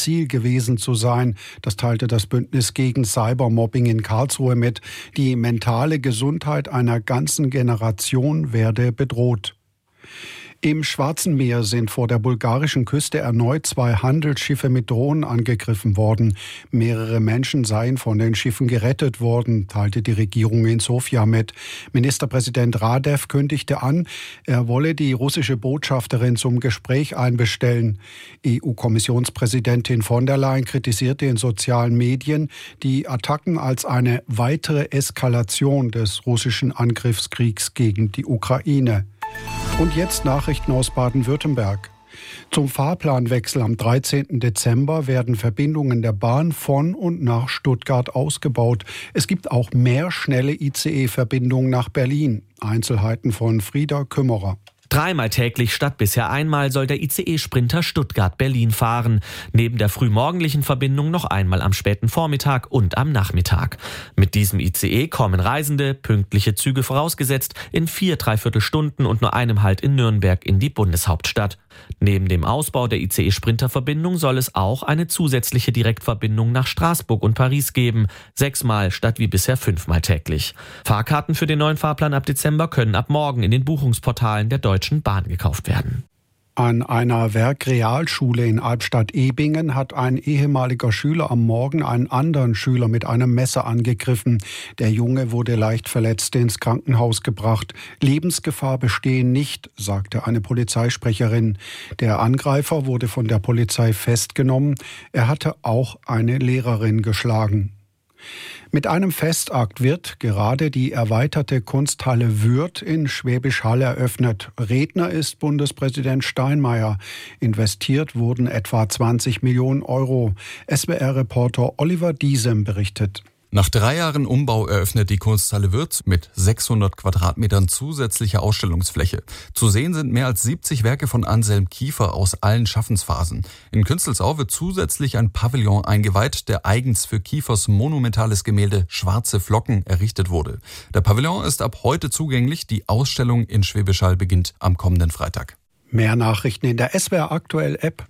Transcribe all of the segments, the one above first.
Ziel gewesen zu sein. Das teilte das Bündnis gegen Cybermobbing in Karlsruhe mit. Die mentale Gesundheit einer ganzen Generation werde bedroht. Im Schwarzen Meer sind vor der bulgarischen Küste erneut 2 Handelsschiffe mit Drohnen angegriffen worden. Mehrere Menschen seien von den Schiffen gerettet worden, teilte die Regierung in Sofia mit. Ministerpräsident Radev kündigte an, er wolle die russische Botschafterin zum Gespräch einbestellen. EU-Kommissionspräsidentin von der Leyen kritisierte in sozialen Medien die Attacken als eine weitere Eskalation des russischen Angriffskriegs gegen die Ukraine. Und jetzt Nachrichten aus Baden-Württemberg. Zum Fahrplanwechsel am 13. Dezember werden Verbindungen der Bahn von und nach Stuttgart ausgebaut. Es gibt auch mehr schnelle ICE-Verbindungen nach Berlin. Einzelheiten von Frieda Kümmerer. 3-mal täglich statt bisher einmal soll der ICE-Sprinter Stuttgart-Berlin fahren. Neben der frühmorgendlichen Verbindung noch einmal am späten Vormittag und am Nachmittag. Mit diesem ICE kommen Reisende, pünktliche Züge vorausgesetzt, in 4 Dreiviertelstunden und nur einem Halt in Nürnberg in die Bundeshauptstadt. Neben dem Ausbau der ICE-Sprinter-Verbindung soll es auch eine zusätzliche Direktverbindung nach Straßburg und Paris geben. 6-mal statt wie bisher 5-mal täglich. Fahrkarten für den neuen Fahrplan ab Dezember können ab morgen in den Buchungsportalen der Deutschen Bahn gekauft werden. An einer Werkrealschule in Albstadt-Ebingen hat ein ehemaliger Schüler am Morgen einen anderen Schüler mit einem Messer angegriffen. Der Junge wurde leicht verletzt ins Krankenhaus gebracht. Lebensgefahr bestehe nicht, sagte eine Polizeisprecherin. Der Angreifer wurde von der Polizei festgenommen. Er hatte auch eine Lehrerin geschlagen. Mit einem Festakt wird gerade die erweiterte Kunsthalle Würth in Schwäbisch Hall eröffnet. Redner ist Bundespräsident Steinmeier. Investiert wurden etwa 20 Millionen Euro. SWR-Reporter Oliver Diesem berichtet. Nach 3 Jahren Umbau eröffnet die Kunsthalle Würth mit 600 Quadratmetern zusätzlicher Ausstellungsfläche. Zu sehen sind mehr als 70 Werke von Anselm Kiefer aus allen Schaffensphasen. In Künzelsau wird zusätzlich ein Pavillon eingeweiht, der eigens für Kiefers monumentales Gemälde Schwarze Flocken errichtet wurde. Der Pavillon ist ab heute zugänglich. Die Ausstellung in Schwäbisch Hall beginnt am kommenden Freitag. Mehr Nachrichten in der SWR Aktuell App.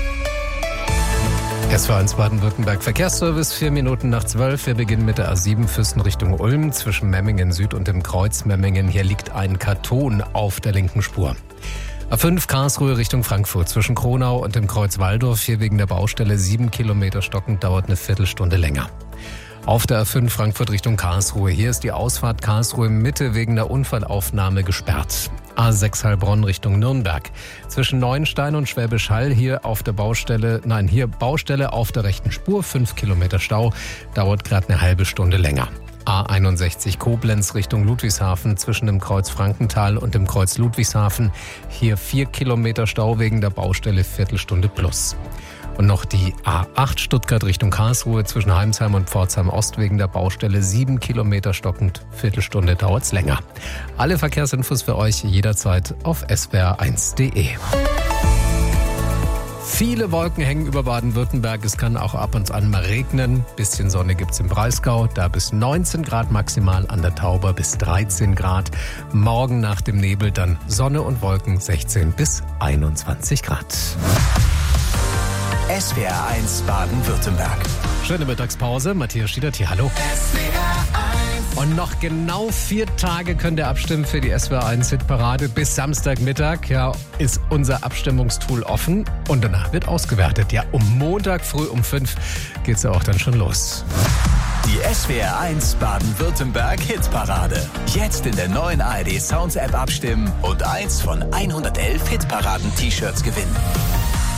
SWR1 Baden-Württemberg Verkehrsservice, 4 Minuten nach 12. Wir beginnen mit der A7 Füssen Richtung Ulm zwischen Memmingen Süd und dem Kreuz Memmingen. Hier liegt ein Karton auf der linken Spur. A5 Karlsruhe Richtung Frankfurt zwischen Kronau und dem Kreuz Walldorf. Hier wegen der Baustelle 7 Kilometer stockend, dauert eine Viertelstunde länger. Auf der A5 Frankfurt Richtung Karlsruhe. Hier ist die Ausfahrt Karlsruhe Mitte wegen der Unfallaufnahme gesperrt. A6 Heilbronn Richtung Nürnberg. Zwischen Neuenstein und Schwäbisch Hall hier Baustelle auf der rechten Spur. 5 Kilometer Stau. Dauert gerade eine halbe Stunde länger. A61 Koblenz Richtung Ludwigshafen zwischen dem Kreuz Frankenthal und dem Kreuz Ludwigshafen. Hier 4 Kilometer Stau wegen der Baustelle, Viertelstunde plus. Und noch die A8 Stuttgart Richtung Karlsruhe zwischen Heimsheim und Pforzheim Ost wegen der Baustelle 7 Kilometer stockend, Viertelstunde dauert's länger. Alle Verkehrsinfos für euch jederzeit auf swr1.de. Viele Wolken hängen über Baden-Württemberg. Es kann auch ab und an mal regnen. Bisschen Sonne gibt's im Breisgau. Da bis 19 Grad maximal, an der Tauber bis 13 Grad. Morgen nach dem Nebel dann Sonne und Wolken 16 bis 21 Grad. SWR1 Baden-Württemberg. Schöne Mittagspause. Matthias Schiedert hier, hallo. Und noch genau 4 Tage könnt ihr abstimmen für die SWR1-Hitparade. Bis Samstagmittag ist unser Abstimmungstool offen. Und danach wird ausgewertet. Ja, Montag früh um 5 geht's ja auch dann schon los. Die SWR1 Baden-Württemberg Hitparade. Jetzt in der neuen ARD Sounds App abstimmen und eins von 111 Hitparaden-T-Shirts gewinnen.